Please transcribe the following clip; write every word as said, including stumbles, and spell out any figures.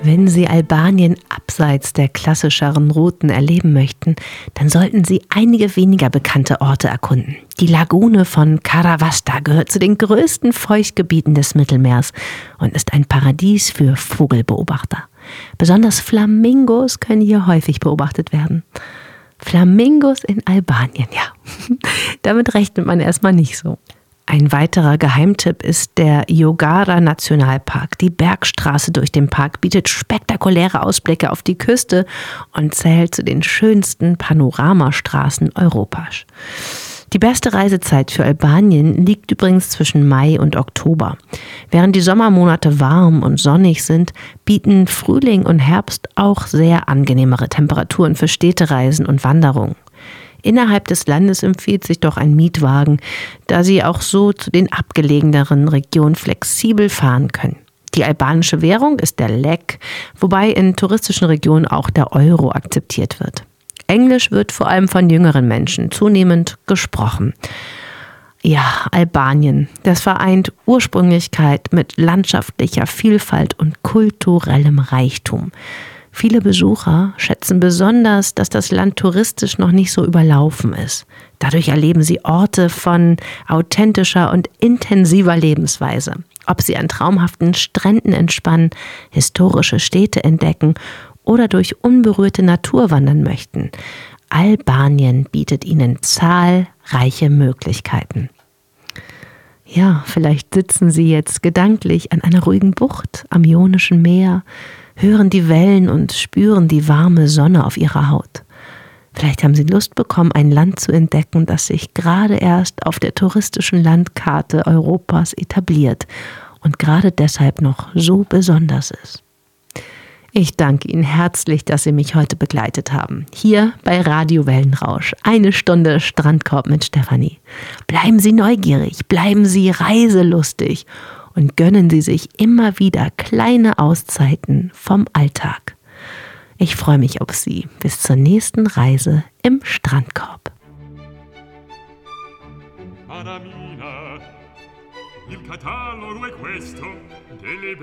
Wenn Sie Albanien abseits der klassischeren Routen erleben möchten, dann sollten Sie einige weniger bekannte Orte erkunden. Die Lagune von Karavasta gehört zu den größten Feuchtgebieten des Mittelmeers und ist ein Paradies für Vogelbeobachter. Besonders Flamingos können hier häufig beobachtet werden. Flamingos in Albanien, ja. Damit rechnet man erstmal nicht so. Ein weiterer Geheimtipp ist der Jogara-Nationalpark. Die Bergstraße durch den Park bietet spektakuläre Ausblicke auf die Küste und zählt zu den schönsten Panoramastraßen Europas. Die beste Reisezeit für Albanien liegt übrigens zwischen Mai und Oktober. Während die Sommermonate warm und sonnig sind, bieten Frühling und Herbst auch sehr angenehmere Temperaturen für Städtereisen und Wanderungen. Innerhalb des Landes empfiehlt sich doch ein Mietwagen, da Sie auch so zu den abgelegeneren Regionen flexibel fahren können. Die albanische Währung ist der Lek, wobei in touristischen Regionen auch der Euro akzeptiert wird. Englisch wird vor allem von jüngeren Menschen zunehmend gesprochen. Ja, Albanien, das vereint Ursprünglichkeit mit landschaftlicher Vielfalt und kulturellem Reichtum. Viele Besucher schätzen besonders, dass das Land touristisch noch nicht so überlaufen ist. Dadurch erleben sie Orte von authentischer und intensiver Lebensweise. Ob sie an traumhaften Stränden entspannen, historische Städte entdecken oder durch unberührte Natur wandern möchten. Albanien bietet ihnen zahlreiche Möglichkeiten. Ja, vielleicht sitzen Sie jetzt gedanklich an einer ruhigen Bucht am Ionischen Meer, hören die Wellen und spüren die warme Sonne auf ihrer Haut. Vielleicht haben Sie Lust bekommen, ein Land zu entdecken, das sich gerade erst auf der touristischen Landkarte Europas etabliert und gerade deshalb noch so besonders ist. Ich danke Ihnen herzlich, dass Sie mich heute begleitet haben. Hier bei Radio Wellenrausch. Eine Stunde Strandkorb mit Stefanie. Bleiben Sie neugierig, bleiben Sie reiselustig und gönnen Sie sich immer wieder kleine Auszeiten vom Alltag. Ich freue mich auf Sie. Bis zur nächsten Reise im Strandkorb. Madamina, il catalogo è questo delle